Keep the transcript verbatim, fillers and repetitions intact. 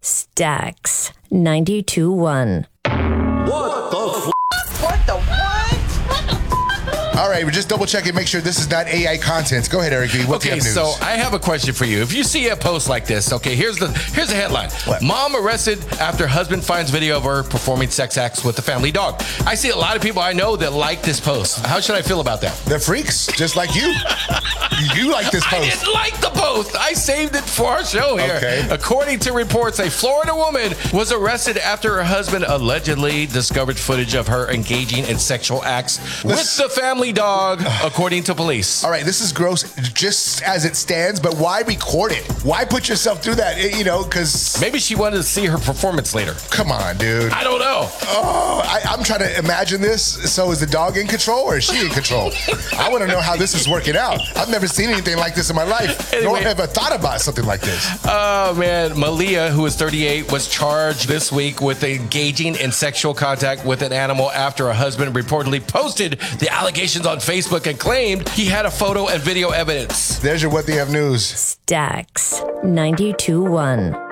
Stax ninety-two one. What the f- What the what? All right, we're just double checking, make sure this is not A I content. Go ahead, Eric V. What's Okay, the news? so I have a question for you. If you see a post like this, okay, here's the here's the headline. What? Mom arrested after husband finds video of her performing sex acts with the family dog. I see a lot of people I know that like this post. How should I feel about that? They're freaks, just like you. You like this I post. didn't like the post. I saved it for our show here. Okay. According to reports, a Florida woman was arrested after her husband allegedly discovered footage of her engaging in sexual acts Let's- with the family dog, according to police. All right, this is gross just as it stands, but why record it? Why put yourself through that? You know, because... Maybe she wanted to see her performance later. Come on, dude. I don't know. Oh, I, I'm trying to imagine this. So is the dog in control or is she in control? I want to know how this is working out. I've never seen anything like this in my life, nor Anyway. have I thought about something like this. Oh, man. Malia, who is thirty-eight, was charged this week with engaging in sexual contact with an animal after her husband reportedly posted the allegations on Facebook and claimed he had a photo and video evidence. There's your What They Have news. Stax ninety-two one.